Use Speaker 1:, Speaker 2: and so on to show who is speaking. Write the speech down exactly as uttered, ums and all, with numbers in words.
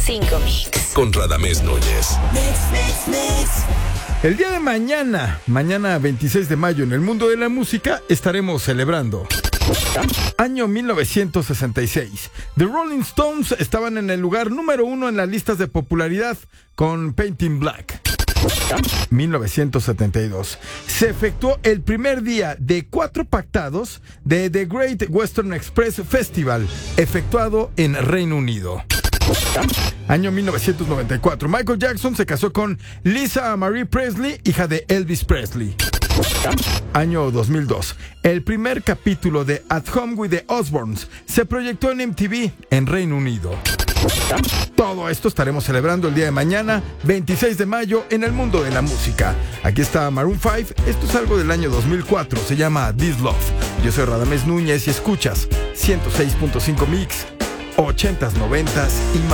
Speaker 1: cinco Mix.
Speaker 2: Con Radamés Núñez.
Speaker 1: Mix, mix, mix.
Speaker 3: El día de mañana, mañana veintiséis de mayo, en el mundo de la música, estaremos celebrando. Año mil novecientos sesenta y seis. The Rolling Stones estaban en el lugar número uno en las listas de popularidad con Painting Black. mil novecientos setenta y dos. Se efectuó el primer día de cuatro pactados de The Great Western Express Festival, efectuado en Reino Unido. Año mil novecientos noventa y cuatro. Michael Jackson se casó con Lisa Marie Presley, hija de Elvis Presley. Año dos mil dos. El primer capítulo de At Home with the Osbournes se proyectó en M T V en Reino Unido. Todo esto estaremos celebrando el día de mañana, veintiséis de mayo, en el mundo de la música. Aquí está Maroon cinco. Esto es algo del año dos mil cuatro. Se llama This Love. Yo soy Radamés Núñez y escuchas ciento seis punto cinco Mix, ochentas, noventas y más.